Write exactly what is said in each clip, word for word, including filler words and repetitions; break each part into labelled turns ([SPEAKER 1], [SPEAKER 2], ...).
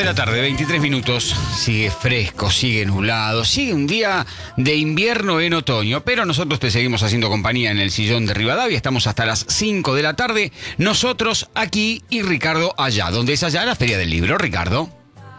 [SPEAKER 1] la tarde, veintitrés minutos. Sigue fresco, sigue nublado, sigue un día de invierno en otoño, pero nosotros te seguimos haciendo compañía en el sillón de Rivadavia. Estamos hasta las cinco de la tarde. Nosotros aquí y Ricardo allá. ¿Dónde es allá? La Feria del Libro, Ricardo.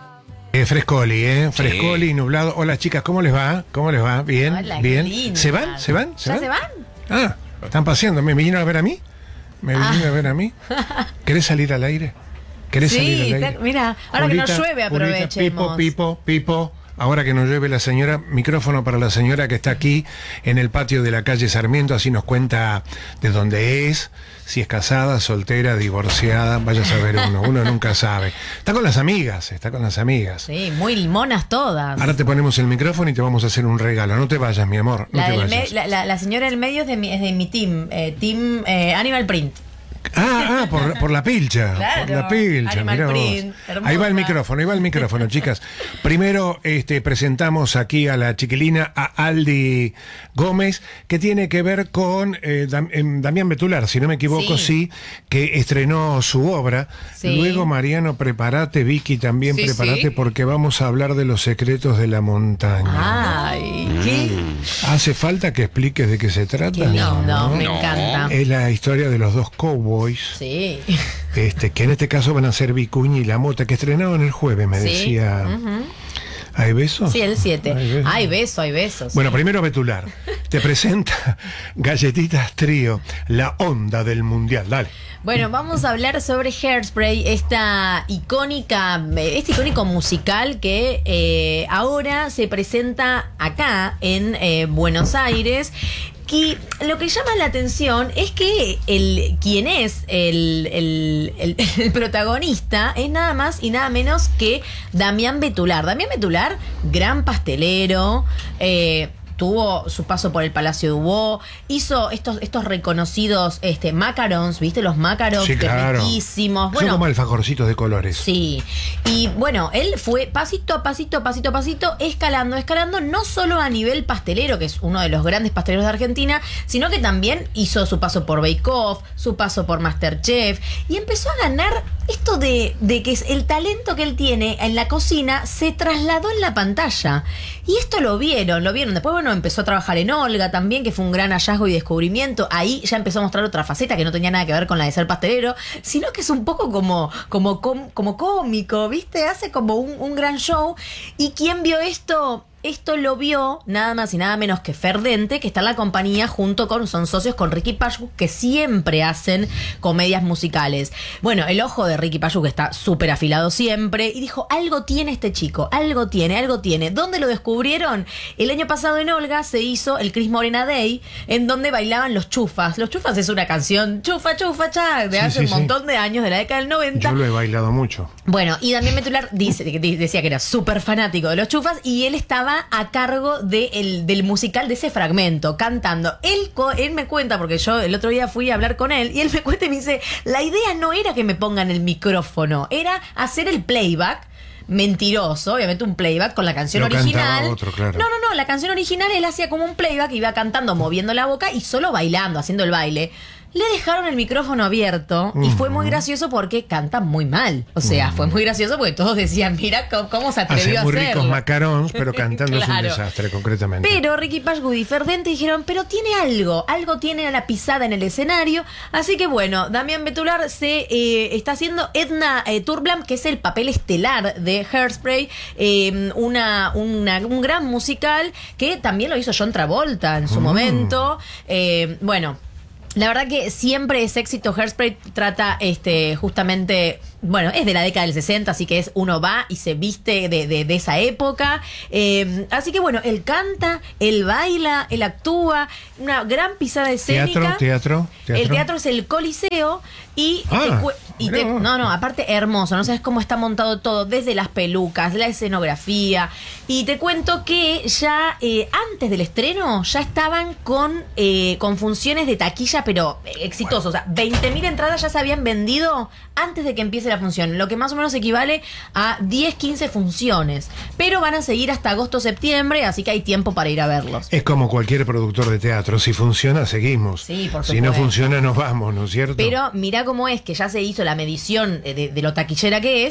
[SPEAKER 2] Eh, frescoli, ¿eh? Frescoli,
[SPEAKER 1] Sí.
[SPEAKER 2] nublado. Hola, chicas, ¿cómo les va? ¿Cómo les va? Bien,
[SPEAKER 3] Hola,
[SPEAKER 2] bien.
[SPEAKER 3] qué lindo.
[SPEAKER 2] ¿Se van? ¿Se van?
[SPEAKER 3] ¿Ya
[SPEAKER 2] van?
[SPEAKER 3] se van?
[SPEAKER 2] Ah, están paseando. ¿Me vinieron a ver a mí? ¿Me vinieron a ver a mí? ¿Querés salir al aire? ¿Querés
[SPEAKER 3] Sí,
[SPEAKER 2] salir al aire?
[SPEAKER 3] te- mira, ahora que no llueve, aprovechemos.
[SPEAKER 2] Pipo, Pipo, Pipo. Ahora que no llueve la señora, micrófono para la señora que está aquí en el patio de la calle Sarmiento, así nos cuenta de dónde es, si es casada, soltera, divorciada, vaya a saber uno, uno nunca sabe. Está con las amigas, está con las amigas.
[SPEAKER 3] Sí, muy monas todas.
[SPEAKER 2] Ahora te ponemos el micrófono y te vamos a hacer un regalo. No te vayas, mi amor, no
[SPEAKER 3] la,
[SPEAKER 2] te
[SPEAKER 3] del
[SPEAKER 2] vayas.
[SPEAKER 3] me- la, la- la señora del medio es de mi, es de mi team, eh, team eh, Animal Print.
[SPEAKER 2] Ah, ah, por, por la pilcha.
[SPEAKER 3] Claro,
[SPEAKER 2] por la pilcha,
[SPEAKER 3] Animal
[SPEAKER 2] mirá vos.
[SPEAKER 3] Print, hermosa.
[SPEAKER 2] Ahí va el micrófono, ahí va el micrófono, chicas. Primero este, presentamos aquí a la chiquilina, a Aldi Gómez, que tiene que ver con eh, Dam- em, Damián Betular, si no me equivoco, sí,
[SPEAKER 3] Sí.
[SPEAKER 2] que estrenó su obra.
[SPEAKER 3] Sí.
[SPEAKER 2] Luego, Mariano, prepárate, Vicky, también
[SPEAKER 3] Sí,
[SPEAKER 2] prepárate,
[SPEAKER 3] sí.
[SPEAKER 2] porque vamos a hablar de los secretos de la montaña.
[SPEAKER 3] Ay, qué,
[SPEAKER 2] ¿Hace falta que expliques de qué se trata?
[SPEAKER 3] qué lindo,
[SPEAKER 2] ¿no?
[SPEAKER 3] me
[SPEAKER 1] No.
[SPEAKER 3] encanta.
[SPEAKER 2] Es la historia de los dos cowboys.
[SPEAKER 3] Sí.
[SPEAKER 2] Este, que en este caso van a ser Vicuña y La Mota, que estrenaron el jueves, me
[SPEAKER 3] Sí.
[SPEAKER 2] decía.
[SPEAKER 3] Ujú.
[SPEAKER 2] ¿Hay besos?
[SPEAKER 3] Sí, el siete.
[SPEAKER 2] ¿Hay besos?
[SPEAKER 3] Hay besos, hay besos.
[SPEAKER 2] Bueno, primero Betular. Te presenta Galletitas Trío, la onda del mundial. Dale.
[SPEAKER 3] Bueno, vamos a hablar sobre Hairspray, esta icónica, este icónico musical que eh, ahora se presenta acá en eh, Buenos Aires. Que lo que llama la atención es que el quien es el, el, el- el protagonista es nada más y nada menos que Damián Betular. Damián Betular, gran pastelero, eh, tuvo su paso por el Palacio Dubó, hizo estos, estos reconocidos este, macarons, ¿viste? Los macarons,
[SPEAKER 2] Sí,
[SPEAKER 3] que
[SPEAKER 2] claro.
[SPEAKER 3] riquísimos.
[SPEAKER 2] Son
[SPEAKER 3] Bueno,
[SPEAKER 2] como alfajorcitos de colores.
[SPEAKER 3] sí, y bueno, él fue pasito a pasito, pasito a pasito, escalando, escalando, no solo a nivel pastelero, que es uno de los grandes pasteleros de Argentina, sino que también hizo su paso por Bake Off, su paso por MasterChef, y empezó a ganar esto de, de que es el talento que él tiene en la cocina se trasladó en la pantalla. Y esto lo vieron, lo vieron. Después, bueno, empezó a trabajar en Olga también, que fue un gran hallazgo y descubrimiento. Ahí ya empezó a mostrar otra faceta que no tenía nada que ver con la de ser pastelero, sino que es un poco como, como, com- como cómico, ¿viste? Hace como un, un gran show. ¿Y quién vio esto? Esto lo vio nada más y nada menos que Ferdente, que está en la compañía junto con, son socios con Ricky Payú, que siempre hacen comedias musicales. Bueno, el ojo de Ricky Payú, que está súper afilado siempre, y dijo, algo tiene este chico, algo tiene, algo tiene. ¿Dónde lo descubrieron? El año pasado en Olga se hizo el Cris Morena Day, en donde bailaban los Chufas. Los Chufas es una canción, chufa, chufa, cha, de
[SPEAKER 2] Sí,
[SPEAKER 3] hace
[SPEAKER 2] sí,
[SPEAKER 3] un
[SPEAKER 2] sí.
[SPEAKER 3] montón de años, de la década del noventa.
[SPEAKER 2] Yo lo he bailado mucho.
[SPEAKER 3] Bueno, y Damián Betular dice, que decía que era súper fanático de los Chufas y él estaba a cargo de el- del musical de ese fragmento, cantando. Él, co- él me cuenta, porque yo el otro día fui a hablar con él, y él me cuenta y me dice, la idea no era que me pongan el micrófono, era hacer el playback. Mentiroso, obviamente un playback con la canción
[SPEAKER 2] Lo cantaba
[SPEAKER 3] original.
[SPEAKER 2] otro, claro.
[SPEAKER 3] No, no, no, la canción original él hacía como un playback, iba cantando, moviendo la boca y solo bailando, haciendo el baile. Le dejaron el micrófono abierto y fue muy gracioso porque canta muy mal. O sea, fue muy gracioso porque todos decían, mira cómo, cómo se
[SPEAKER 2] Hace
[SPEAKER 3] atrevió a
[SPEAKER 2] muy
[SPEAKER 3] hacerlo.
[SPEAKER 2] ricos macarons, pero cantando es un
[SPEAKER 3] Claro.
[SPEAKER 2] desastre, concretamente.
[SPEAKER 3] Pero Ricky Payú y Ferdente dijeron, pero tiene algo, algo tiene a la pisada en el escenario. Así que bueno, Damián Betular se eh, está haciendo Edna eh, Turblam, que es el papel estelar de Hairspray, eh, una, una- un gran musical que también lo hizo John Travolta en su
[SPEAKER 2] Mm.
[SPEAKER 3] momento. Eh, bueno. La verdad que siempre es éxito. Hairspray trata este justamente, bueno, es de la década del sesenta, así que es uno va y se viste de, de, de esa época. Eh, así que bueno, él canta, él baila, él actúa, una gran pisada escénica.
[SPEAKER 2] Teatro, teatro, teatro.
[SPEAKER 3] El teatro es el Coliseo y,
[SPEAKER 2] Ah,
[SPEAKER 3] te cu- y te-
[SPEAKER 2] mirá vos.
[SPEAKER 3] no, no, aparte hermoso, no sabes cómo está montado todo, desde las pelucas, la escenografía. Y te cuento que ya eh, antes del estreno ya estaban con, eh, con funciones de taquilla, pero eh, exitosos. O sea, veinte mil entradas ya se habían vendido antes de que empiece la función, lo que más o menos equivale a diez, quince funciones. Pero van a seguir hasta agosto-septiembre, así que hay tiempo para ir a verlos.
[SPEAKER 2] Es como cualquier productor de teatro. Si funciona, seguimos.
[SPEAKER 3] Sí, por
[SPEAKER 2] Si no
[SPEAKER 3] supuesto.
[SPEAKER 2] funciona, nos vamos, ¿no es cierto?
[SPEAKER 3] Pero mirá cómo es que ya se hizo la medición de, de lo taquillera que es.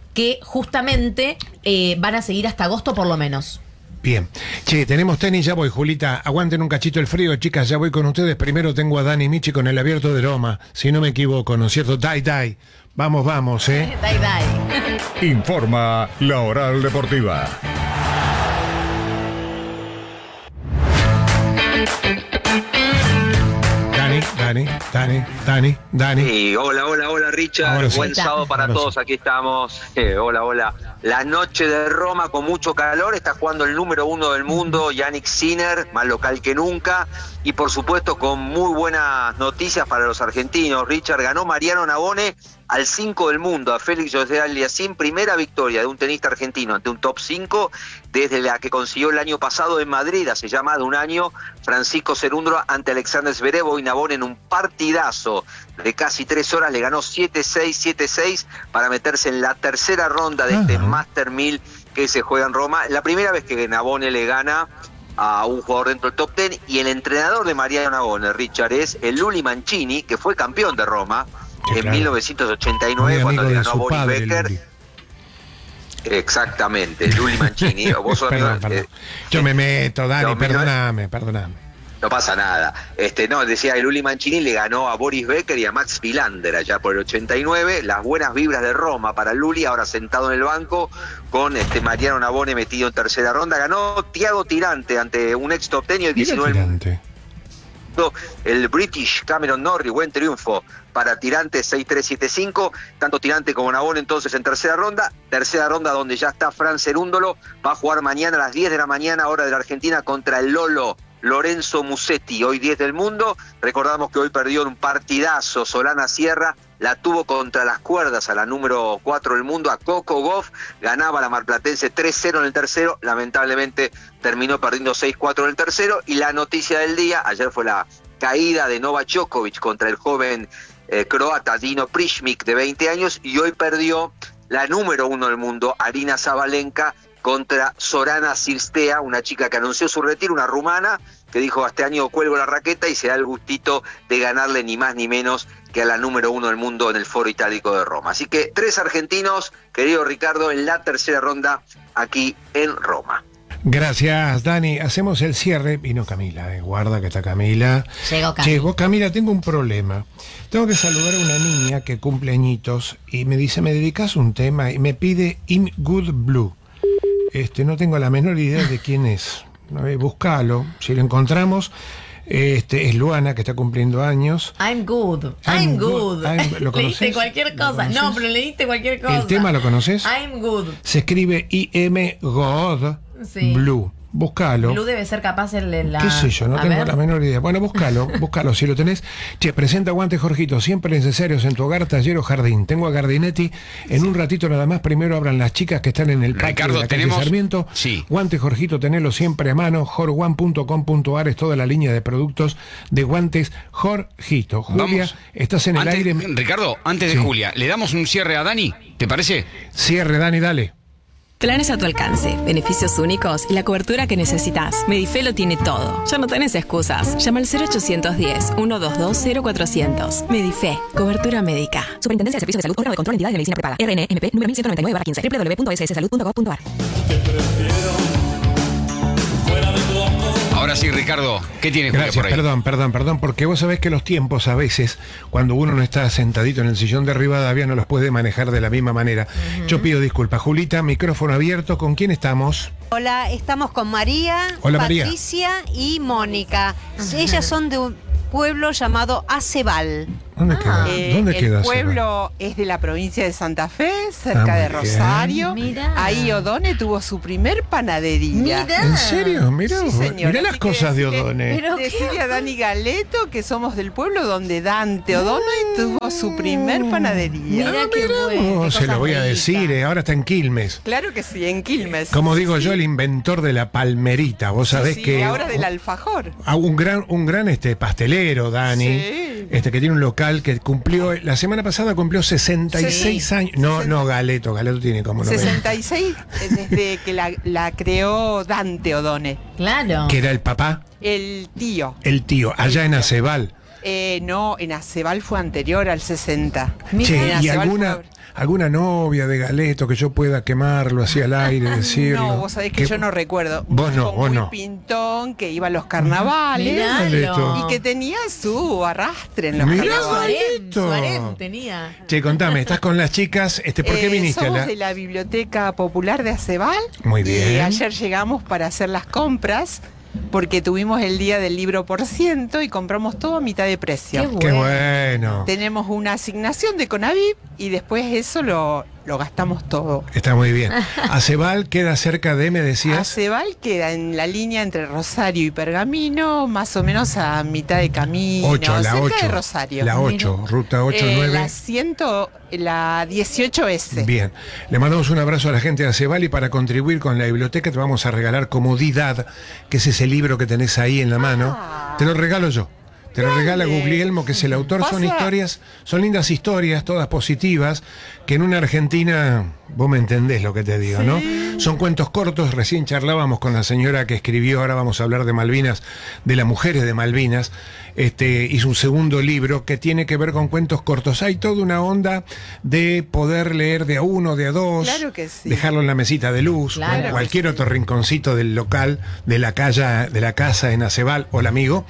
[SPEAKER 3] que justamente eh, van a seguir hasta agosto por lo menos.
[SPEAKER 2] Bien. Che, tenemos tenis, ya voy, Julita. Aguanten un cachito el frío, chicas, ya voy con ustedes. Primero tengo a Dani Michi con el abierto de Roma, si no me equivoco, ¿no es cierto? Dai, dai. Vamos, vamos, ¿eh?
[SPEAKER 3] Dai, dai.
[SPEAKER 4] Informa La Oral Deportiva.
[SPEAKER 2] Dani, Dani, Dani, Dani, Dani.
[SPEAKER 5] Sí, hola, hola, hola Richard,
[SPEAKER 2] Ahora sí.
[SPEAKER 5] buen sábado para
[SPEAKER 2] Ahora
[SPEAKER 5] todos,
[SPEAKER 2] sí.
[SPEAKER 5] aquí estamos, eh, hola, hola. La noche de Roma con mucho calor, está jugando el número uno del mundo, Yannick Sinner, más local que nunca, y por supuesto con muy buenas noticias para los argentinos. Richard, ganó Mariano Navone al cinco del mundo, a Félix Auger-Aliassime, primera victoria de un tenista argentino ante un top cinco desde la que consiguió el año pasado en Madrid, hace ya más de un año, Francisco Cerúndolo ante Alexander Zverev. Hoy Navone en un partidazo de casi tres horas le ganó siete seis, siete seis para meterse en la tercera ronda de este
[SPEAKER 2] Ajá.
[SPEAKER 5] Master mil que se juega en Roma. La primera vez que Navone le gana a un jugador dentro del top ten, y el entrenador de Mariano Navone, Richard, es el Luli Mancini, que fue campeón de Roma
[SPEAKER 2] Sí,
[SPEAKER 5] en
[SPEAKER 2] claro.
[SPEAKER 5] mil novecientos ochenta y nueve
[SPEAKER 2] Muy
[SPEAKER 5] cuando
[SPEAKER 2] amigo
[SPEAKER 5] le
[SPEAKER 2] de
[SPEAKER 5] ganó a
[SPEAKER 2] su
[SPEAKER 5] Boris
[SPEAKER 2] padre,
[SPEAKER 5] Becker.
[SPEAKER 2] Luli.
[SPEAKER 5] Exactamente, Luli Mancini. Vos sos amigo,
[SPEAKER 2] Perdón, perdón.
[SPEAKER 5] eh,
[SPEAKER 2] Yo me meto, Dani,
[SPEAKER 5] no, mira,
[SPEAKER 2] perdóname, perdóname.
[SPEAKER 5] No pasa nada. Este, no, decía que Luli Mancini le ganó a Boris Becker y a Max Philander allá por el ochenta y nueve. Las buenas vibras de Roma para Luli, ahora sentado en el banco con este Mariano Navone metido en tercera ronda. Ganó Thiago Tirante ante un ex top ten y el
[SPEAKER 2] Mira
[SPEAKER 5] diecinueve
[SPEAKER 2] tirante.
[SPEAKER 5] el British Cameron Norrie. Buen triunfo para Tirante, seis tres, siete cinco. Tanto Tirante como Navone entonces en tercera ronda. Tercera ronda donde ya está Fran Cerúndolo. Va a jugar mañana a las diez de la mañana, hora de la Argentina, contra el Lolo Lorenzo Musetti, hoy diez del mundo. Recordamos que hoy perdió en un partidazo Solana Sierra, la tuvo contra las cuerdas a la número cuatro del mundo, a Coco Gauff. Ganaba la marplatense tres cero en el tercero, lamentablemente terminó perdiendo seis cuatro en el tercero. Y la noticia del día, ayer fue la caída de Novak Djokovic contra el joven eh, croata Dino Prishmik, de veinte años, y hoy perdió la número uno del mundo, Arina Sabalenka, contra Sorana Cirstea, una chica que anunció su retiro, una rumana, que dijo: este año cuelgo la raqueta, y se da el gustito de ganarle ni más ni menos que a la número uno del mundo en el Foro Itálico de Roma. Así que tres argentinos, querido Ricardo, en la tercera ronda aquí en Roma.
[SPEAKER 2] Gracias, Dani. Hacemos el cierre. Vino Camila, eh. Guarda que está Camila.
[SPEAKER 3] Llegó Camila.
[SPEAKER 2] Che, vos, Camila, tengo un problema. Tengo que saludar a una niña que cumple añitos y me dice, ¿me dedicas un tema? Y me pide I'm Good Blue. Este, no tengo la menor idea de quién es. A ver, buscalo. Si lo encontramos, este, es Luana, que está cumpliendo años.
[SPEAKER 3] I'm good.
[SPEAKER 2] I'm
[SPEAKER 3] I'm
[SPEAKER 2] good.
[SPEAKER 3] good.
[SPEAKER 2] I'm- ¿lo
[SPEAKER 3] leíste
[SPEAKER 2] conoces?
[SPEAKER 3] cualquier
[SPEAKER 2] ¿Lo
[SPEAKER 3] cosa.
[SPEAKER 2] conoces?
[SPEAKER 3] No, pero leíste cualquier cosa.
[SPEAKER 2] ¿El tema lo conoces?
[SPEAKER 3] I'm good.
[SPEAKER 2] Se escribe I M God
[SPEAKER 3] Sí.
[SPEAKER 2] Blue. Buscalo.
[SPEAKER 3] Blue debe ser capaz el de la.
[SPEAKER 2] ¿Qué sé yo? No
[SPEAKER 3] A
[SPEAKER 2] tengo
[SPEAKER 3] ver.
[SPEAKER 2] la menor idea. Bueno, búscalo, búscalo si lo tenés. Che, presenta Guantes Jorgito, siempre necesarios en tu hogar, taller o jardín. Tengo a Gardinetti. En un ratito nada más, primero abran las chicas que están en el patio
[SPEAKER 1] Ricardo,
[SPEAKER 2] de la calle
[SPEAKER 1] tenemos-
[SPEAKER 2] Sarmiento.
[SPEAKER 1] Sí.
[SPEAKER 2] Guantes Jorgito, tenelo siempre a mano. jorjuan punto com punto ar es toda la línea de productos de Guantes Jorgito. Julia,
[SPEAKER 1] Vamos.
[SPEAKER 2] estás en el
[SPEAKER 1] Antes-
[SPEAKER 2] aire.
[SPEAKER 1] Ricardo, antes
[SPEAKER 2] Sí.
[SPEAKER 1] de Julia, ¿le damos un cierre a Dani? ¿Te parece?
[SPEAKER 2] Cierre, Dani, dale.
[SPEAKER 6] Planes a tu alcance, beneficios únicos y la cobertura que necesitas. Medife lo tiene todo. Ya no tenés excusas. Llama al cero ochocientos diez, ciento veintidós, cero cuatrocientos. Medife, cobertura médica.
[SPEAKER 7] Superintendencia de Servicios de Salud, órgano de control de entidades de medicina prepaga. R N M P número mil ciento noventa y nueve barra quince. doble u doble u doble u punto s s salud punto gov punto ar.
[SPEAKER 1] Ahora sí, Ricardo, ¿qué tiene Julia
[SPEAKER 2] Gracias,
[SPEAKER 1] por ahí?
[SPEAKER 2] perdón, perdón, perdón, porque vos sabés que los tiempos a veces, cuando uno no está sentadito en el sillón de Rivadavia, no los puede manejar de la misma manera. Yo pido disculpas. Julita, micrófono abierto, ¿con quién estamos?
[SPEAKER 8] Hola, estamos con María,
[SPEAKER 2] Hola, María.
[SPEAKER 8] Patricia y Mónica. Ellas son de un pueblo llamado Acebal.
[SPEAKER 2] ¿Dónde
[SPEAKER 3] Ah.
[SPEAKER 2] queda?
[SPEAKER 9] Eh,
[SPEAKER 2] ¿Dónde
[SPEAKER 9] el
[SPEAKER 2] queda?
[SPEAKER 9] pueblo es de la provincia de Santa Fe,
[SPEAKER 2] Ah,
[SPEAKER 9] cerca
[SPEAKER 2] muy
[SPEAKER 9] de
[SPEAKER 2] bien.
[SPEAKER 9] Rosario.
[SPEAKER 3] Mirá.
[SPEAKER 9] Ahí Odone tuvo su primer panadería.
[SPEAKER 3] Mirá.
[SPEAKER 2] ¿En serio? Mirá,
[SPEAKER 9] Sí,
[SPEAKER 2] vos,
[SPEAKER 9] señor.
[SPEAKER 2] mirá las
[SPEAKER 9] Así que
[SPEAKER 2] cosas de
[SPEAKER 9] decirle-
[SPEAKER 2] Odone.
[SPEAKER 3] Pero qué-
[SPEAKER 9] Decirle a Dani Galeto que somos del pueblo donde Dante Odone tuvo su primer panadería.
[SPEAKER 3] Mirá qué bueno.
[SPEAKER 2] Oh,
[SPEAKER 3] qué
[SPEAKER 2] se lo
[SPEAKER 3] cosa
[SPEAKER 2] voy a
[SPEAKER 3] rica.
[SPEAKER 2] decir, eh, ahora está en Quilmes.
[SPEAKER 9] Claro que sí, en Quilmes.
[SPEAKER 2] Como digo yo, el inventor de la palmerita. Vos sabés
[SPEAKER 9] Sí,
[SPEAKER 2] que...
[SPEAKER 9] ahora del alfajor.
[SPEAKER 2] Ah, un gran, un gran este pastelero, Dani,
[SPEAKER 9] Sí.
[SPEAKER 2] este que tiene un local que cumplió, la semana pasada cumplió sesenta y seis
[SPEAKER 9] Sí.
[SPEAKER 2] años. No, no, Galeto, Galeto tiene como noventa.
[SPEAKER 9] sesenta y seis eh, desde que la, la creó Dante Odone,
[SPEAKER 3] Claro.
[SPEAKER 2] Que era el papá,
[SPEAKER 9] el tío.
[SPEAKER 2] el tío, allá en Acebal.
[SPEAKER 9] Eh, no, en Acebal fue anterior al sesenta.
[SPEAKER 3] Mirá.
[SPEAKER 2] Che,
[SPEAKER 9] En
[SPEAKER 2] ¿y
[SPEAKER 9] Acebal
[SPEAKER 2] alguna,
[SPEAKER 9] fue-
[SPEAKER 2] alguna novia de Galeto que yo pueda quemarlo así al aire, decirlo.
[SPEAKER 9] No, vos sabés que, que yo no recuerdo.
[SPEAKER 2] Vos no, vos
[SPEAKER 9] muy
[SPEAKER 2] no.
[SPEAKER 9] pintón, que iba a los carnavales.
[SPEAKER 3] Miralo.
[SPEAKER 9] Y que tenía su arrastre en los
[SPEAKER 2] Mirá,
[SPEAKER 9] carnavales.
[SPEAKER 2] Galeto.
[SPEAKER 3] Su harem tenía.
[SPEAKER 2] Che, contame, ¿estás con las chicas? Este, ¿Por qué
[SPEAKER 9] Eh,
[SPEAKER 2] viniste?
[SPEAKER 9] somos
[SPEAKER 2] a la...
[SPEAKER 9] de la Biblioteca Popular de Acebal.
[SPEAKER 2] Muy bien.
[SPEAKER 9] Y ayer llegamos para hacer las compras, porque tuvimos el día del libro por ciento y compramos todo a mitad de precio.
[SPEAKER 3] Qué bueno.
[SPEAKER 2] Qué bueno.
[SPEAKER 9] Tenemos una asignación de Conavip y después eso lo, lo gastamos todo.
[SPEAKER 2] Está muy bien. Acebal queda cerca de, me decías.
[SPEAKER 9] Acebal queda en la línea entre Rosario y Pergamino, más o menos a mitad de camino.
[SPEAKER 2] ocho, la
[SPEAKER 9] cerca
[SPEAKER 2] ocho.
[SPEAKER 9] de Rosario.
[SPEAKER 2] La ocho, ruta ocho,
[SPEAKER 9] Eh,
[SPEAKER 2] nueve.
[SPEAKER 9] La ciento, la dieciocho ese.
[SPEAKER 2] Bien, le mandamos un abrazo a la gente de Acebal y para contribuir con la biblioteca te vamos a regalar Comodidad, que es ese libro que tenés ahí en la mano.
[SPEAKER 9] Ah.
[SPEAKER 2] Te lo regalo yo. Te lo regala Guglielmo, que es el autor. Son
[SPEAKER 9] Pasa-
[SPEAKER 2] historias, son lindas historias, todas positivas, que en una Argentina, vos me entendés lo que te digo, ¿no? Son cuentos cortos, recién charlábamos con la señora que escribió, ahora vamos a hablar de Malvinas, de las mujeres de Malvinas, este, hizo un segundo libro que tiene que ver con cuentos cortos. Hay toda una onda de poder leer de a uno, de a dos,
[SPEAKER 9] Claro que sí.
[SPEAKER 2] dejarlo en la mesita de luz,
[SPEAKER 3] Claro.
[SPEAKER 2] o en cualquier otro rinconcito del local, de la calle, de la casa en Acebal, o el amigo,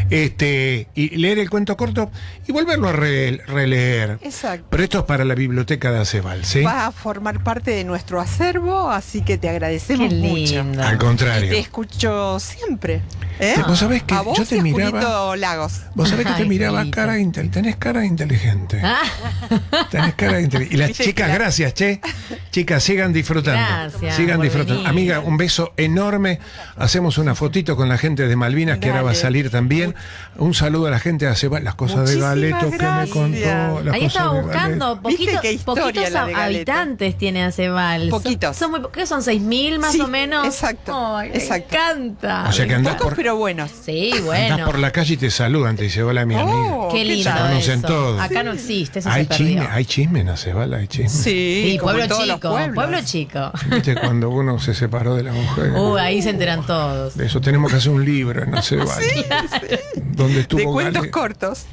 [SPEAKER 2] este, y leer el cuento corto y volverlo a re- releer.
[SPEAKER 9] Exacto.
[SPEAKER 2] Pero esto es para la biblioteca de Acebal, ¿sí?
[SPEAKER 9] Va a formar parte de nuestro acervo, así que te agradecemos
[SPEAKER 3] Qué
[SPEAKER 9] mucho.
[SPEAKER 3] lindo.
[SPEAKER 2] Al
[SPEAKER 9] Y te
[SPEAKER 2] contrario.
[SPEAKER 9] escucho siempre. ¿eh?
[SPEAKER 2] Te- vos sabés que
[SPEAKER 9] a vos
[SPEAKER 2] yo te
[SPEAKER 9] y a
[SPEAKER 2] miraba-
[SPEAKER 9] Julito Lagos.
[SPEAKER 2] Vos sabés que te
[SPEAKER 3] Ay,
[SPEAKER 2] miraba
[SPEAKER 3] Julito.
[SPEAKER 2] cara intel, tenés cara inteligente.
[SPEAKER 3] Ah,
[SPEAKER 2] Tenés cara inteligente. Y las
[SPEAKER 9] Viste
[SPEAKER 2] chicas,
[SPEAKER 9] que la-
[SPEAKER 2] gracias, che. Chicas, sigan disfrutando.
[SPEAKER 3] Gracias
[SPEAKER 2] Sigan
[SPEAKER 3] por
[SPEAKER 2] disfrutando.
[SPEAKER 3] venir.
[SPEAKER 2] Amiga, un beso enorme. Hacemos una fotito con la gente de Malvinas, que ahora va a
[SPEAKER 9] Dale.
[SPEAKER 2] salir también. Un saludo a la gente de Acebal, las cosas de
[SPEAKER 9] Muchísimas
[SPEAKER 2] Galeto que me
[SPEAKER 9] gracias.
[SPEAKER 2] contó. Las
[SPEAKER 3] ahí
[SPEAKER 2] cosas
[SPEAKER 3] estaba
[SPEAKER 2] de
[SPEAKER 3] buscando,
[SPEAKER 2] Galeto.
[SPEAKER 3] poquito,
[SPEAKER 9] ¿Viste qué historia
[SPEAKER 3] poquitos
[SPEAKER 9] la de Galeto?
[SPEAKER 3] habitantes tiene Acebal.
[SPEAKER 9] Poquitos.
[SPEAKER 3] Son, son muy, ¿qué son? ¿seis mil más
[SPEAKER 9] Sí,
[SPEAKER 3] o menos?
[SPEAKER 9] exacto,
[SPEAKER 3] Ay, me
[SPEAKER 9] exacto.
[SPEAKER 3] encanta.
[SPEAKER 2] O sea que andás
[SPEAKER 9] Pocos
[SPEAKER 2] por,
[SPEAKER 9] pero buenos.
[SPEAKER 3] Sí,
[SPEAKER 2] andás
[SPEAKER 3] bueno.
[SPEAKER 2] por la calle y te saludan, te dice, hola mi amiga.
[SPEAKER 9] Oh,
[SPEAKER 3] Qué lindo
[SPEAKER 2] Se conocen
[SPEAKER 3] eso.
[SPEAKER 2] todos.
[SPEAKER 3] Acá no existe, eso
[SPEAKER 2] Hay
[SPEAKER 3] se perdió.
[SPEAKER 2] chisme, hay chisme en Acebal, hay chisme.
[SPEAKER 9] Sí,
[SPEAKER 3] Sí,
[SPEAKER 9] como
[SPEAKER 3] pueblo
[SPEAKER 9] en todos los
[SPEAKER 3] chico,
[SPEAKER 9] pueblos.
[SPEAKER 3] pueblo chico.
[SPEAKER 2] ¿Viste cuando uno se separó de la mujer?
[SPEAKER 3] Uh, ahí se enteran todos.
[SPEAKER 2] De eso tenemos que hacer un libro en Acebal. Donde estuvo
[SPEAKER 9] De cuentos
[SPEAKER 2] Gale-
[SPEAKER 9] cortos.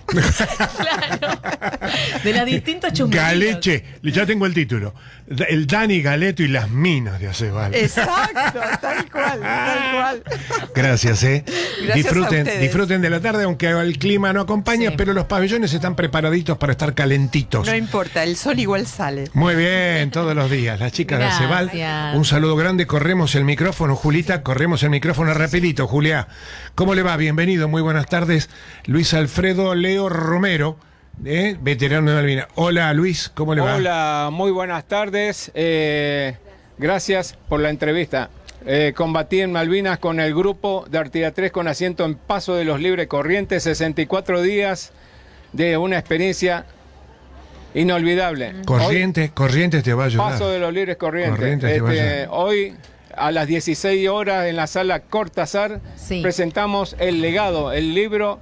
[SPEAKER 3] De las distintas chumberías.
[SPEAKER 2] Galeche, ya tengo el título. El Dani Galeto y las minas de Acebal.
[SPEAKER 9] Exacto, tal cual, tal cual.
[SPEAKER 2] Gracias, eh.
[SPEAKER 9] Gracias a
[SPEAKER 2] disfruten,
[SPEAKER 9] ustedes.
[SPEAKER 2] disfruten de la tarde, aunque el clima no acompaña,
[SPEAKER 3] Sí.
[SPEAKER 2] pero los pabellones están preparaditos para estar calentitos.
[SPEAKER 9] No importa, el sol igual sale.
[SPEAKER 2] Muy bien, todos los días. Las chicas
[SPEAKER 3] Gracias.
[SPEAKER 2] de Acebal. Un saludo grande. Corremos el micrófono, Julita. Corremos el micrófono rapidito, Julia. ¿Cómo le va? Bienvenido. Muy buenas tardes. Luis Alfredo Leo Romero, eh, veterano de Malvinas. Hola, Luis. ¿Cómo le va?
[SPEAKER 10] Hola, muy buenas tardes. Eh, gracias por la entrevista. Eh, combatí en Malvinas con el grupo de Artillería tres con asiento en Paso de los Libres Corrientes. sesenta y cuatro días de una experiencia inolvidable.
[SPEAKER 2] Corrientes, Corrientes te va a
[SPEAKER 10] Hoy,
[SPEAKER 2] ayudar.
[SPEAKER 10] Paso de los Libres Corrientes.
[SPEAKER 2] Corrientes te va a
[SPEAKER 10] Este,
[SPEAKER 2] ayudar.
[SPEAKER 10] hoy a las dieciséis horas en la sala Cortázar
[SPEAKER 3] Sí.
[SPEAKER 10] presentamos El Legado, el libro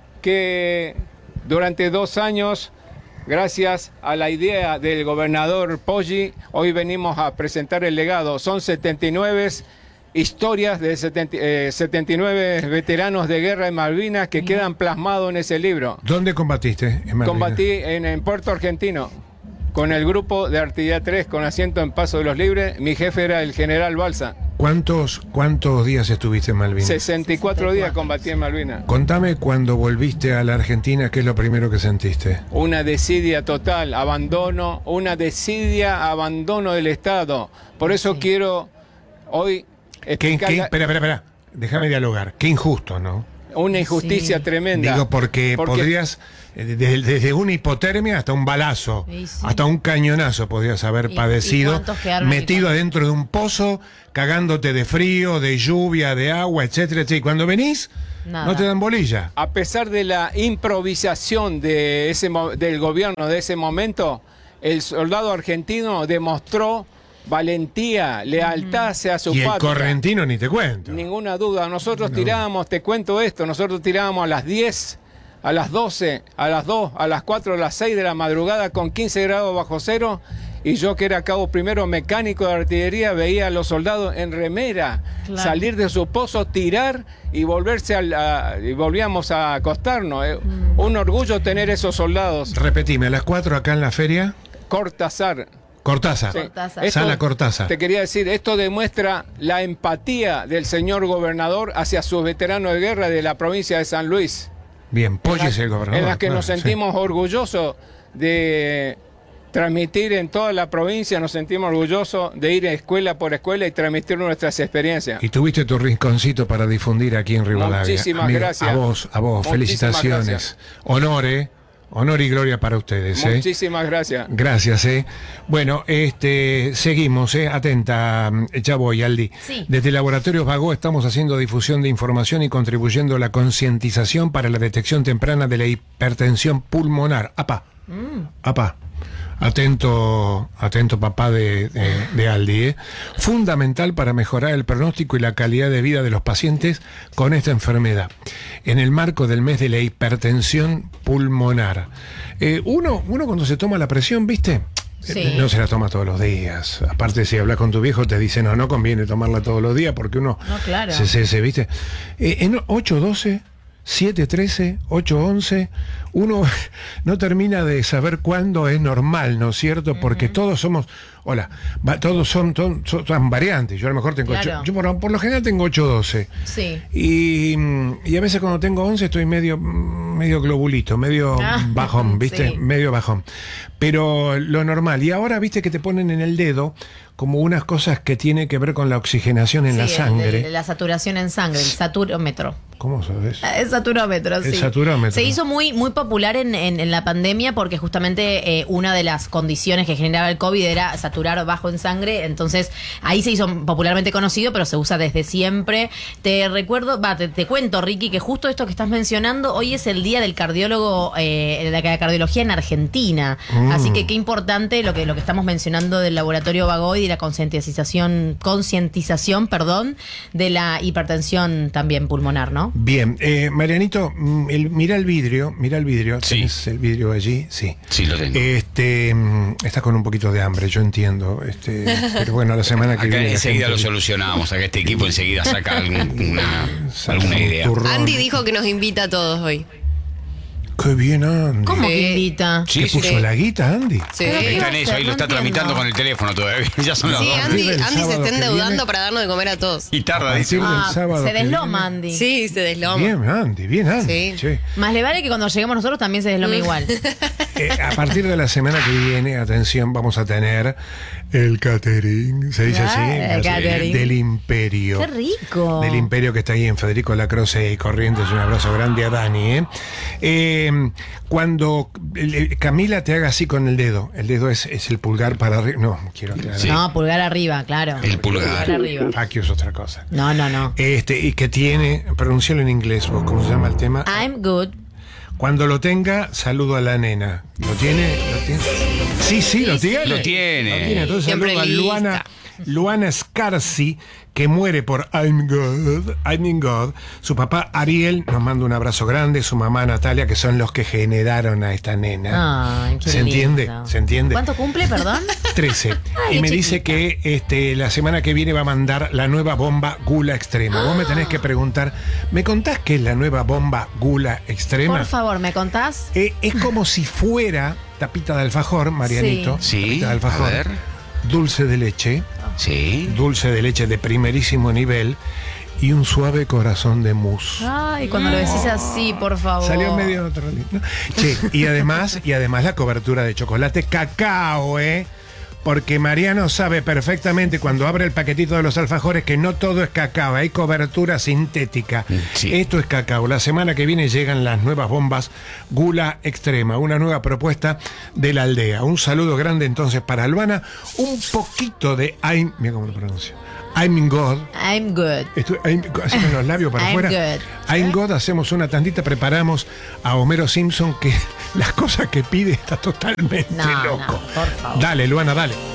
[SPEAKER 10] que durante dos años, gracias a la idea del gobernador Poggi, hoy venimos a presentar El Legado. Son setenta y nueve historias de setenta, eh, setenta y nueve veteranos de guerra en Malvinas que quedan plasmados en ese libro.
[SPEAKER 2] ¿Dónde combatiste? En Malvinas?
[SPEAKER 10] Combatí en, en Puerto Argentino con el grupo de Artillería tres con asiento en Paso de los Libres. Mi jefe era el general Balsa.
[SPEAKER 2] ¿Cuántos, ¿Cuántos días estuviste en Malvinas?
[SPEAKER 10] sesenta y cuatro días combatí en Malvinas.
[SPEAKER 2] Contame cuando volviste a la Argentina, ¿qué es lo primero que sentiste?
[SPEAKER 10] Una desidia total, abandono, una desidia, abandono del Estado. Por eso
[SPEAKER 3] Sí.
[SPEAKER 10] quiero hoy
[SPEAKER 2] ¿Qué,
[SPEAKER 10] explicar
[SPEAKER 2] qué,
[SPEAKER 10] la-
[SPEAKER 2] espera, espera, espera. Déjame dialogar. Qué injusto, ¿no?
[SPEAKER 10] una injusticia
[SPEAKER 3] Sí.
[SPEAKER 10] tremenda.
[SPEAKER 2] Digo, porque,
[SPEAKER 10] Porque-
[SPEAKER 2] podrías, eh, desde, desde una hipotermia hasta un balazo,
[SPEAKER 3] Y sí.
[SPEAKER 2] hasta un cañonazo podrías haber
[SPEAKER 3] ¿Y- y
[SPEAKER 2] padecido,
[SPEAKER 3] cuántos quedaron
[SPEAKER 2] metido
[SPEAKER 3] ahí?
[SPEAKER 2] adentro de un pozo, cagándote de frío, de lluvia, de agua, etcétera, etcétera. Y cuando venís,
[SPEAKER 3] Nada.
[SPEAKER 2] no te dan bolilla.
[SPEAKER 10] A pesar de la improvisación de ese, mo- del gobierno de ese momento, el soldado argentino demostró valentía, lealtad hacia su
[SPEAKER 2] Y el
[SPEAKER 10] patria.
[SPEAKER 2] correntino ni te cuento.
[SPEAKER 10] Ninguna duda. Nosotros tirábamos, te cuento esto, nosotros tirábamos a las diez, a las doce, a las dos, a las cuatro, a las seis de la madrugada con quince grados bajo cero. Y yo, que era cabo primero mecánico de artillería, veía a los soldados en remera
[SPEAKER 3] Claro.
[SPEAKER 10] salir de su pozo, tirar y volverse al, a- y volvíamos a acostarnos. Eh, Un orgullo tener esos soldados.
[SPEAKER 2] Repetime, a las cuatro acá en la feria.
[SPEAKER 10] Cortázar.
[SPEAKER 2] Cortázar.
[SPEAKER 10] Sí.
[SPEAKER 3] Cortázar.
[SPEAKER 10] Esto-
[SPEAKER 2] Sala Cortázar.
[SPEAKER 10] Te quería decir, esto demuestra la empatía del señor gobernador hacia sus veteranos de guerra de la provincia de San Luis.
[SPEAKER 2] Bien, Poggi es el gobernador.
[SPEAKER 10] En las que
[SPEAKER 2] claro,
[SPEAKER 10] nos
[SPEAKER 2] sí.
[SPEAKER 10] sentimos orgullosos de transmitir en toda la provincia, nos sentimos orgullosos de ir escuela por escuela y transmitir nuestras experiencias.
[SPEAKER 2] Y tuviste tu rinconcito para difundir aquí en Rivadavia.
[SPEAKER 10] Muchísimas
[SPEAKER 2] Amigo,
[SPEAKER 10] gracias.
[SPEAKER 2] A vos, a vos,
[SPEAKER 10] Muchísimas
[SPEAKER 2] felicitaciones.
[SPEAKER 10] gracias.
[SPEAKER 2] Honor, eh. Honor y gloria para ustedes, eh.
[SPEAKER 10] Muchísimas gracias.
[SPEAKER 2] Gracias, eh. Bueno, este, seguimos, eh. Atenta, ya voy, Aldi.
[SPEAKER 3] Sí.
[SPEAKER 2] Desde Laboratorios Bagó estamos haciendo difusión de información y contribuyendo a la concientización para la detección temprana de la hipertensión pulmonar. Apa,
[SPEAKER 3] Mm.
[SPEAKER 2] apa. Atento, atento papá de, de- de Aldi, ¿eh? Fundamental para mejorar el pronóstico y la calidad de vida de los pacientes con esta enfermedad. En el marco del mes de la hipertensión pulmonar. Eh, uno, uno cuando se toma la presión, ¿viste?
[SPEAKER 3] Sí.
[SPEAKER 2] Eh, No se la toma todos los días. Aparte, si hablas con tu viejo, te dice, no, no conviene tomarla todos los días porque uno
[SPEAKER 3] No, claro.
[SPEAKER 2] se, se, se, ¿viste? Eh, en ocho doce, siete trece, ocho once, uno no termina de saber cuándo es normal, ¿no es cierto? Porque todos somos, hola, va- todos son, son, son- son variantes. Yo a lo mejor tengo,
[SPEAKER 3] Claro.
[SPEAKER 2] ocho- yo por, por lo general tengo ocho doce.
[SPEAKER 3] Sí.
[SPEAKER 2] Y, mm, y a veces cuando tengo once estoy medio, mm, medio globulito, medio
[SPEAKER 3] Ah,
[SPEAKER 2] bajón, ¿viste?
[SPEAKER 3] sí.
[SPEAKER 2] Medio bajón. Pero lo normal. Y ahora, ¿viste que te ponen en el dedo como unas cosas que tienen que ver con la oxigenación en
[SPEAKER 3] Sí,
[SPEAKER 2] la
[SPEAKER 3] el-
[SPEAKER 2] sangre?
[SPEAKER 3] el- la saturación en sangre, el saturómetro.
[SPEAKER 2] ¿Cómo sabes?
[SPEAKER 3] El saturómetro,
[SPEAKER 2] El
[SPEAKER 3] sí.
[SPEAKER 2] saturómetro.
[SPEAKER 3] Se hizo muy, muy popular en, en- en la pandemia porque justamente eh, una de las condiciones que generaba el COVID era saturar bajo en sangre. Entonces ahí se hizo popularmente conocido, pero se usa desde siempre. Te recuerdo, va, te, te cuento, Ricky, que justo esto que estás mencionando, hoy es el día del cardiólogo, eh, de la cardiología en Argentina.
[SPEAKER 2] Mm.
[SPEAKER 3] Así que qué importante lo que, lo que estamos mencionando del laboratorio Bagó y de la concientización, concientización, perdón, de la hipertensión también pulmonar, ¿no?
[SPEAKER 2] Bien, eh, Marianito, mm, el- mira el vidrio, mira el vidrio.
[SPEAKER 1] Sí.
[SPEAKER 2] ¿Tenés el vidrio allí? Sí.
[SPEAKER 1] Sí, lo tengo.
[SPEAKER 2] Este, mm, estás con un poquito de hambre, yo entiendo. Este, pero bueno, la semana que
[SPEAKER 1] Acá
[SPEAKER 2] viene. la
[SPEAKER 1] enseguida
[SPEAKER 2] gente-
[SPEAKER 1] lo solucionamos. Acá este equipo enseguida saca algún- una,
[SPEAKER 2] Saca
[SPEAKER 1] alguna
[SPEAKER 2] un
[SPEAKER 1] idea.
[SPEAKER 2] turrón.
[SPEAKER 11] Andy dijo que nos invita a todos hoy.
[SPEAKER 2] Qué bien, Andy.
[SPEAKER 3] ¿Cómo
[SPEAKER 11] Sí.
[SPEAKER 3] que invita?
[SPEAKER 1] Sí,
[SPEAKER 2] ¿Te
[SPEAKER 1] sí,
[SPEAKER 2] puso
[SPEAKER 11] sí.
[SPEAKER 2] la guita, Andy?
[SPEAKER 11] Sí,
[SPEAKER 3] Pero ¿qué
[SPEAKER 1] Está
[SPEAKER 3] va
[SPEAKER 1] en
[SPEAKER 3] a
[SPEAKER 1] eso,
[SPEAKER 3] hacer?
[SPEAKER 1] ahí lo
[SPEAKER 3] No
[SPEAKER 1] está
[SPEAKER 3] entiendo.
[SPEAKER 1] tramitando con el teléfono todavía. Ya son las
[SPEAKER 11] sí
[SPEAKER 1] dos.
[SPEAKER 11] Andy,
[SPEAKER 2] Arriba el
[SPEAKER 11] Andy se
[SPEAKER 2] sábado
[SPEAKER 11] está
[SPEAKER 2] que
[SPEAKER 11] endeudando
[SPEAKER 2] viene.
[SPEAKER 11] para darnos de comer a todos.
[SPEAKER 1] Y
[SPEAKER 2] A
[SPEAKER 1] tarda,
[SPEAKER 2] partir
[SPEAKER 1] dice.
[SPEAKER 2] del
[SPEAKER 3] Ah,
[SPEAKER 2] sábado
[SPEAKER 3] se
[SPEAKER 2] que
[SPEAKER 3] desloma,
[SPEAKER 2] viene.
[SPEAKER 3] Andy.
[SPEAKER 11] Sí, se desloma.
[SPEAKER 2] Bien, Andy, bien, Andy.
[SPEAKER 11] Sí.
[SPEAKER 2] Che.
[SPEAKER 3] Más le vale que cuando lleguemos nosotros también se deslome igual.
[SPEAKER 2] Eh, a partir de la semana que viene, atención, vamos a tener el catering, se dice así,
[SPEAKER 3] Ah, el catering.
[SPEAKER 2] del Imperio.
[SPEAKER 3] ¡Qué rico!
[SPEAKER 2] Del Imperio que está ahí en Federico Lacroce y Corrientes. Un abrazo grande a Dani. ¿eh? Eh, cuando eh, Camila te haga así con el dedo, el dedo es, es el pulgar para arriba. No, quiero aclarar.
[SPEAKER 1] Sí.
[SPEAKER 3] No, pulgar arriba, claro.
[SPEAKER 1] El pulgar.
[SPEAKER 3] arriba.
[SPEAKER 2] Aquí es otra cosa.
[SPEAKER 3] No, no, no.
[SPEAKER 2] Este, y que tiene, pronuncialo en inglés, vos, ¿cómo se llama el tema?
[SPEAKER 3] I'm good.
[SPEAKER 2] Cuando lo tenga, saludo a la nena. ¿Lo tiene? ¿Lo tiene? Sí, sí, lo tiene.
[SPEAKER 1] Lo tiene.
[SPEAKER 2] Lo tiene. Entonces
[SPEAKER 11] Siempre
[SPEAKER 2] saludo a
[SPEAKER 11] lista.
[SPEAKER 2] Luana, Luana Scarsi, que muere por I'm God, I'm in God. Su papá Ariel nos manda un abrazo grande, su mamá Natalia, que son los que generaron a esta nena.
[SPEAKER 3] Ay, qué
[SPEAKER 2] ¿Se entiende?
[SPEAKER 3] lindo.
[SPEAKER 2] ¿Se entiende?
[SPEAKER 3] ¿Cuánto cumple, perdón?
[SPEAKER 2] trece.
[SPEAKER 3] Ay,
[SPEAKER 2] y me
[SPEAKER 3] chiquita.
[SPEAKER 2] dice que este, la semana que viene va a mandar la nueva bomba Gula Extrema. Vos me tenés que preguntar, ¿me contás qué es la nueva bomba Gula Extrema?
[SPEAKER 3] Por favor, ¿me contás?
[SPEAKER 2] Eh, es como si fuera tapita de alfajor, Marianito.
[SPEAKER 1] Sí.
[SPEAKER 2] Tapita de alfajor.
[SPEAKER 1] A ver.
[SPEAKER 2] Dulce de leche.
[SPEAKER 1] Sí.
[SPEAKER 2] Dulce de leche de primerísimo nivel. Y un suave corazón de mousse.
[SPEAKER 3] Ay, cuando lo decís así, por favor.
[SPEAKER 2] Salió medio otro. ¿no? Sí, y además, y además la cobertura de chocolate cacao, ¿eh? Porque Mariano sabe perfectamente cuando abre el paquetito de los alfajores que no todo es cacao, hay cobertura sintética.
[SPEAKER 1] Sí.
[SPEAKER 2] Esto es cacao. La semana que viene llegan las nuevas bombas Gula Extrema, una nueva propuesta de la aldea. Un saludo grande entonces para Luana. Un poquito de I'm, mira cómo lo pronuncio. I'm in God.
[SPEAKER 3] I'm good.
[SPEAKER 2] Estoy, I'm, haceme los labios para
[SPEAKER 3] I'm
[SPEAKER 2] afuera.
[SPEAKER 3] good.
[SPEAKER 2] I'm God, hacemos una tandita, preparamos a Homero Simpson, que las cosas que pide está totalmente
[SPEAKER 3] No, no,
[SPEAKER 2] loco.
[SPEAKER 3] por favor.
[SPEAKER 2] Dale, Luana, dale.